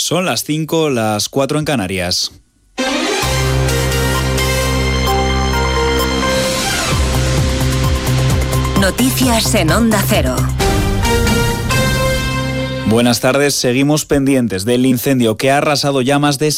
Son las 5, las 4 en Canarias. Noticias en Onda Cero. Buenas tardes, seguimos pendientes del incendio que ha arrasado ya más de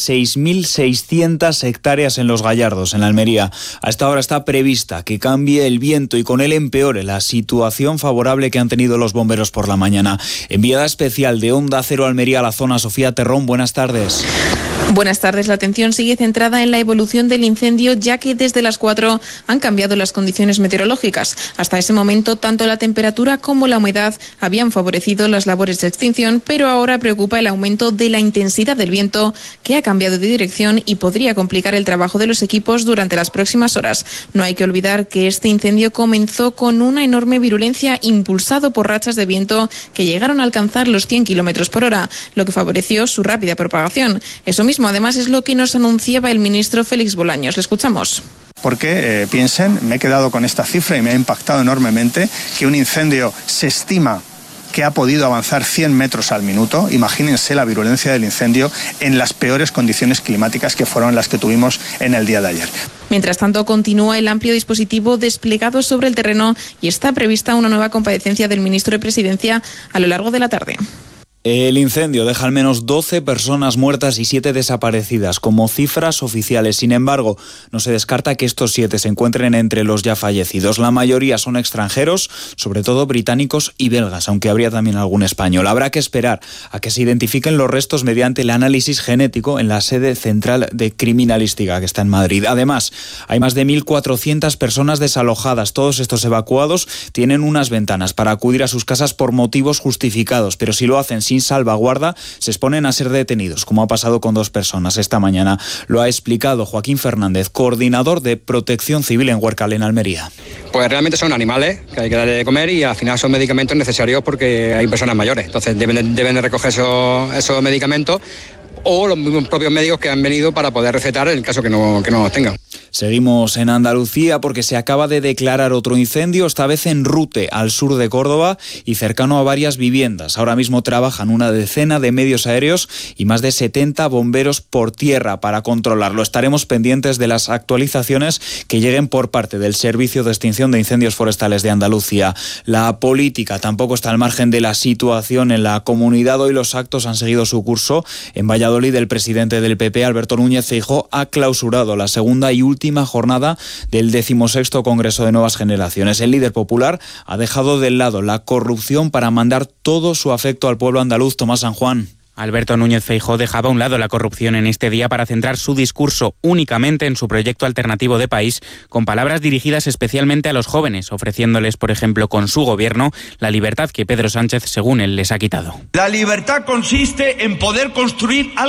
6.600 hectáreas en Los Gallardos, en Almería. A esta hora está prevista que cambie el viento y con él empeore la situación favorable que han tenido los bomberos por la mañana. Enviada especial de Onda Cero Almería a la zona, Sofía Terrón, buenas tardes. Buenas tardes. La atención sigue centrada en la evolución del incendio, ya que desde las 4 han cambiado las condiciones meteorológicas. Hasta ese momento, tanto la temperatura como la humedad habían favorecido las labores de extinción, pero ahora preocupa el aumento de la intensidad del viento, que ha cambiado de dirección y podría complicar el trabajo de los equipos durante las próximas horas. No hay que olvidar que este incendio comenzó con una enorme virulencia, impulsado por rachas de viento que llegaron a alcanzar los 100 km por hora, lo que favoreció su rápida propagación. Eso mismo, además, es lo que nos anunciaba el ministro Félix Bolaños. Le escuchamos. Porque piensen, me he quedado con esta cifra y me ha impactado enormemente, que un incendio se estima que ha podido avanzar 100 metros al minuto. Imagínense la virulencia del incendio en las peores condiciones climáticas que fueron las que tuvimos en el día de ayer. Mientras tanto, continúa el amplio dispositivo desplegado sobre el terreno y está prevista una nueva comparecencia del ministro de Presidencia a lo largo de la tarde. El incendio deja al menos 12 personas muertas y 7 desaparecidas como cifras oficiales. Sin embargo, no se descarta que estos 7 se encuentren entre los ya fallecidos. La mayoría son extranjeros, sobre todo británicos y belgas, aunque habría también algún español. Habrá que esperar a que se identifiquen los restos mediante el análisis genético en la sede central de criminalística que está en Madrid. Además, hay más de 1.400 personas desalojadas. Todos estos evacuados tienen unas ventanas para acudir a sus casas por motivos justificados, pero si lo hacen sin salvaguarda, se exponen a ser detenidos, como ha pasado con 2 personas esta mañana. Lo ha explicado Joaquín Fernández, coordinador de Protección Civil en Huércal, en Almería. Pues realmente son animales que hay que darle de comer y al final son medicamentos necesarios porque hay personas mayores. Entonces deben de recoger esos medicamentos o los mismos propios médicos que han venido para poder recetar en el caso que no los tengan. Seguimos en Andalucía porque se acaba de declarar otro incendio, esta vez en Rute, al sur de Córdoba y cercano a varias viviendas. Ahora mismo trabajan una decena de medios aéreos y más de 70 bomberos por tierra para controlarlo. Estaremos pendientes de las actualizaciones que lleguen por parte del Servicio de Extinción de Incendios Forestales de Andalucía. La política tampoco está al margen de la situación en la comunidad. Hoy los actos han seguido su curso. En Valladolid, el presidente del PP, Alberto Núñez Feijóo, ha clausurado la segunda y última jornada del 16º Congreso de Nuevas Generaciones. El líder popular ha dejado de lado la corrupción para mandar todo su afecto al pueblo andaluz. Tomás San Juan. Alberto Núñez Feijóo dejaba a un lado la corrupción en este día para centrar su discurso únicamente en su proyecto alternativo de país, con palabras dirigidas especialmente a los jóvenes, ofreciéndoles, por ejemplo, con su gobierno, la libertad que Pedro Sánchez, según él, les ha quitado. La libertad consiste en poder construir algo